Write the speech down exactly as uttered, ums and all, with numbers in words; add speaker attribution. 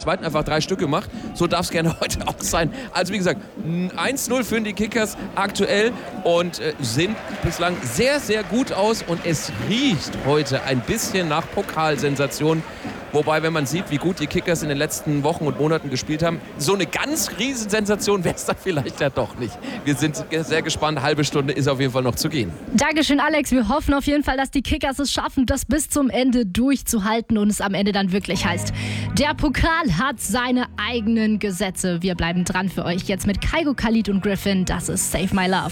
Speaker 1: zweiten einfach drei Stück gemacht. So darf es gerne heute auch sein. Also wie gesagt, eins null für die Kickers aktuell und äh, sind bislang sehr, sehr gut aus. Und es riecht heute ein bisschen nach Pokalsensation. Wobei, wenn man sieht, wie gut die Kickers in den letzten Wochen und Monaten gespielt haben, so eine ganz riesen Sensation wäre es dann vielleicht ja doch nicht. Wir sind sehr gespannt. Eine halbe Stunde ist auf jeden Fall noch zu gehen.
Speaker 2: Dankeschön, Alex. Wir hoffen auf jeden Fall, dass die Kickers es schaffen, das bis zum Ende durchzuhalten und es am Ende dann wirklich heißt, der Pokal hat seine eigenen Gesetze. Wir bleiben dran für euch jetzt mit Kygo, Khalid und Griffin. Das ist Save My Love.